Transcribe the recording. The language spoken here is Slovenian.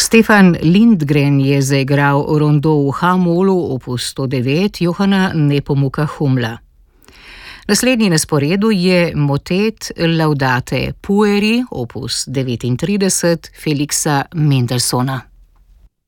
Stefan Lindgren je zaigral rondo v H-molu opus 109 Johana Nepomuka Humla. Naslednji na sporedu je motet Laudate Pueri opus 39 Felixa Mendelssohna.